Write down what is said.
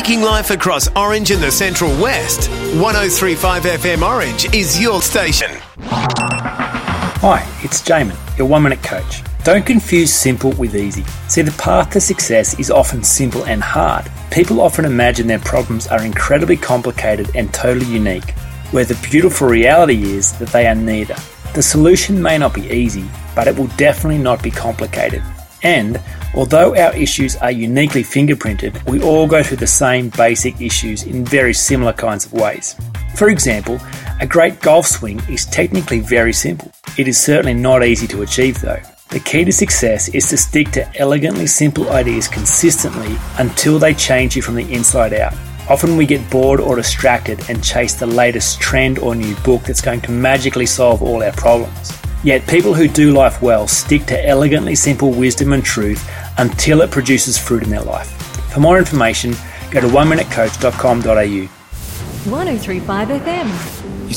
Making life across Orange and the Central West. 103.5 FM Orange is your station. Hi, it's Jamin, your 1 Minute Coach. Don't confuse simple with easy. See, the path to success is often simple and hard. People often imagine their problems are incredibly complicated and totally unique, where the beautiful reality is that they are neither. The solution may not be easy, but it will definitely not be complicated. And although our issues are uniquely fingerprinted, we all go through the same basic issues in very similar kinds of ways. For example, a great golf swing is technically very simple. It is certainly not easy to achieve though. The key to success is to stick to elegantly simple ideas consistently until they change you from the inside out. Often we get bored or distracted and chase the latest trend or new book that's going to magically solve all our problems. Yet people who do life well stick to elegantly simple wisdom and truth until it produces fruit in their life. For more information, go to oneminutecoach.com.au. 103.5 FM.